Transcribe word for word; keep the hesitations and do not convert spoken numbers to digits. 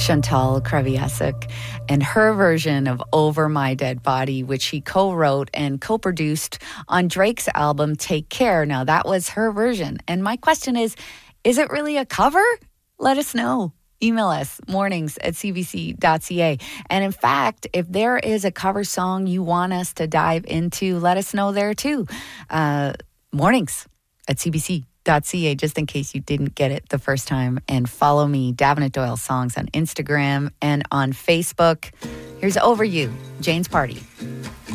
Chantal Kreviazuk and her version of Over My Dead Body, which he co-wrote and co-produced on Drake's album Take Care. Now, that was her version. And my question is, is it really a cover? Let us know. Email us, mornings at c b c dot c a. And in fact, if there is a cover song you want us to dive into, let us know there too. Uh, mornings at c b c dot c a, just in case you didn't get it the first time. And follow me, Davenant Doyle Songs, on Instagram and on Facebook. Here's Over You, Jane's Party.